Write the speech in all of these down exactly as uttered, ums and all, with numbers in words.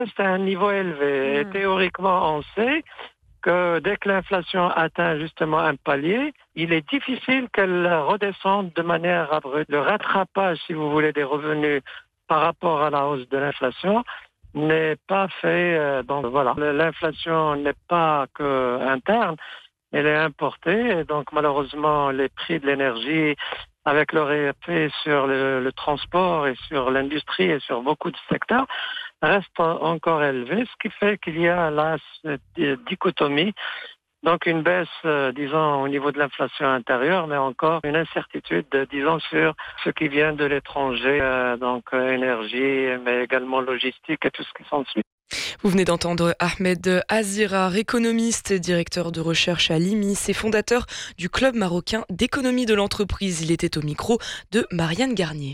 C'est un niveau élevé. Et Mmh. théoriquement, on sait que dès que l'inflation atteint justement un palier, il est difficile qu'elle redescende de manière abrupte. Le rattrapage, si vous voulez, des revenus par rapport à la hausse de l'inflation n'est pas fait. euh, Donc voilà, Le- l'inflation n'est pas que interne, elle est importée. Et donc malheureusement, les prix de l'énergie, avec leur effet sur le, le transport et sur l'industrie et sur beaucoup de secteurs, reste en- encore élevé, ce qui fait qu'il y a là cette euh, dichotomie, donc une baisse, euh, disons, au niveau de l'inflation intérieure, mais encore une incertitude, euh, disons, sur ce qui vient de l'étranger, euh, donc euh, énergie, mais également logistique et tout ce qui s'ensuit. Vous venez d'entendre Ahmed Azirar, économiste, directeur de recherche à l'I M I S et fondateur du Club marocain d'économie de l'entreprise. Il était au micro de Marianne Garnier.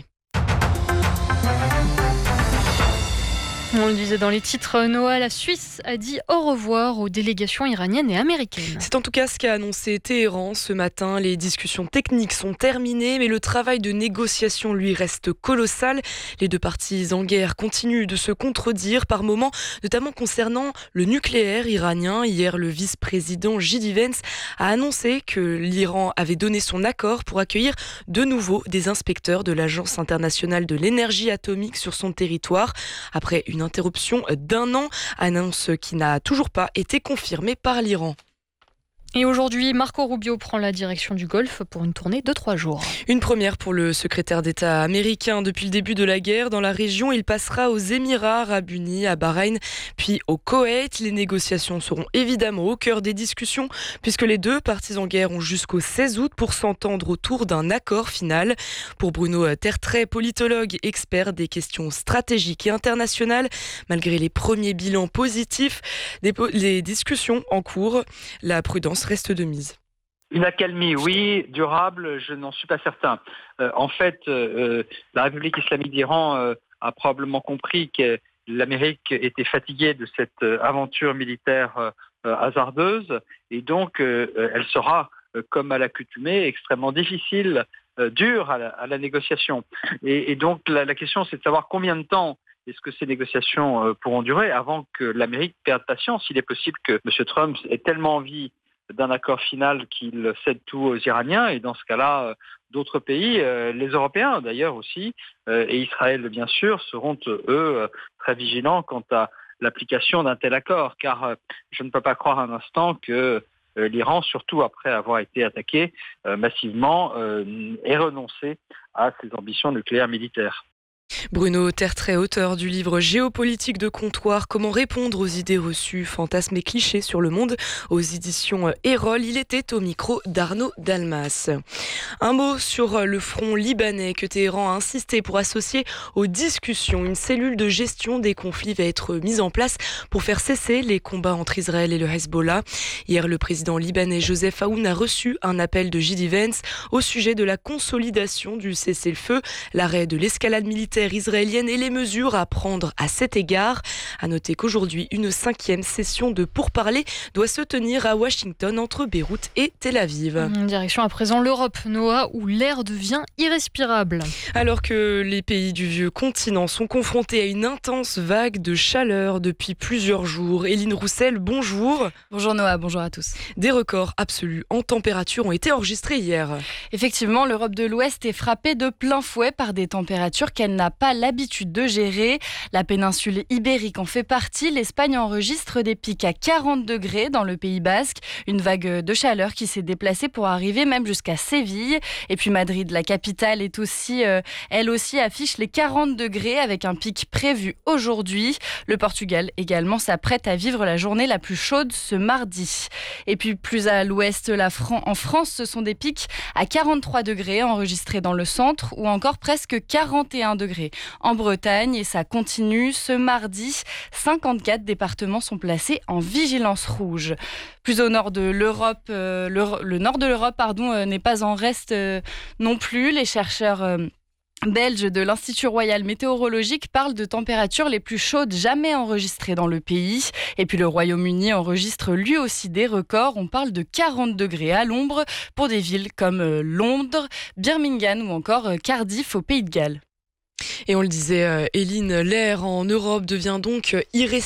On le disait dans les titres, Noah, la Suisse a dit au revoir aux délégations iraniennes et américaines. C'est en tout cas ce qu'a annoncé Téhéran ce matin. Les discussions techniques sont terminées, mais le travail de négociation lui reste colossal. Les deux parties en guerre continuent de se contredire par moments, notamment concernant le nucléaire iranien. Hier, le vice-président J D Vance a annoncé que l'Iran avait donné son accord pour accueillir de nouveau des inspecteurs de l'Agence internationale de l'énergie atomique sur son territoire. Après une interruption d'un an, annonce qui n'a toujours pas été confirmée par l'Iran. Et aujourd'hui, Marco Rubio prend la direction du Golfe pour une tournée de trois jours. Une première pour le secrétaire d'État américain. Depuis le début de la guerre dans la région, il passera aux Émirats arabes unis, à Bahreïn, puis au Koweït. Les négociations seront évidemment au cœur des discussions, puisque les deux parties en guerre ont jusqu'au seize août pour s'entendre autour d'un accord final. Pour Bruno Tertrais, politologue, expert des questions stratégiques et internationales, malgré les premiers bilans positifs, des po- les discussions en cours, la prudence reste de mise. Une accalmie, oui. Durable, je n'en suis pas certain. Euh, en fait, euh, la République islamique d'Iran euh, a probablement compris que l'Amérique était fatiguée de cette euh, aventure militaire euh, euh, hasardeuse, et donc euh, elle sera, euh, comme à l'accoutumée, extrêmement difficile, euh, dure à la, à la négociation. Et, et donc la, la question, c'est de savoir combien de temps est-ce que ces négociations euh, pourront durer avant que l'Amérique perde patience. Il est possible que M. Trump ait tellement envie d'un accord final qu'il cède tout aux Iraniens, et dans ce cas-là, euh, d'autres pays, euh, les Européens d'ailleurs aussi, euh, et Israël bien sûr, seront eux euh, très vigilants quant à l'application d'un tel accord, car euh, je ne peux pas croire un instant que euh, l'Iran, surtout après avoir été attaqué euh, massivement, euh, ait renoncé à ses ambitions nucléaires militaires. Bruno Tertrais, auteur du livre Géopolitique de comptoir, comment répondre aux idées reçues, fantasmes et clichés sur le monde, aux éditions Erol. Il était au micro d'Arnaud Dalmas. Un mot sur le front libanais que Téhéran a insisté pour associer aux discussions. Une cellule de gestion des conflits va être mise en place pour faire cesser les combats entre Israël et le Hezbollah. Hier, le président libanais Joseph Aoun a reçu un appel de J D Vance au sujet de la consolidation du cessez-le-feu, l'arrêt de l'escalade militaire israélienne et les mesures à prendre à cet égard. À noter qu'aujourd'hui, une cinquième session de pourparlers doit se tenir à Washington entre Beyrouth et Tel Aviv. Direction à présent l'Europe, Noah, où l'air devient irrespirable. Alors que les pays du vieux continent sont confrontés à une intense vague de chaleur depuis plusieurs jours. Éline Roussel, bonjour. Bonjour Noah, bonjour à tous. Des records absolus en température ont été enregistrés hier. Effectivement, l'Europe de l'Ouest est frappée de plein fouet par des températures qu'elle n'a pas l'habitude de gérer. La péninsule ibérique en fait partie. L'Espagne enregistre des pics à quarante degrés dans le Pays Basque. Une vague de chaleur qui s'est déplacée pour arriver même jusqu'à Séville. Et puis Madrid, la capitale, est aussi, euh, elle aussi affiche les quarante degrés avec un pic prévu aujourd'hui. Le Portugal également s'apprête à vivre la journée la plus chaude ce mardi. Et puis plus à l'ouest, la Fran- en France, ce sont des pics à quarante-trois degrés enregistrés dans le centre ou encore presque quarante et un degrés en Bretagne, et ça continue ce mardi. cinquante-quatre départements sont placés en vigilance rouge. Plus au nord de l'Europe, euh, le, le nord de l'Europe pardon, euh, n'est pas en reste euh, non plus. Les chercheurs euh, belges de l'Institut royal météorologique parlent de températures les plus chaudes jamais enregistrées dans le pays. Et puis le Royaume-Uni enregistre lui aussi des records. On parle de quarante degrés à l'ombre pour des villes comme euh, Londres, Birmingham ou encore euh, Cardiff au Pays de Galles. Et on le disait, Éline, l'air en Europe devient donc irrespirable.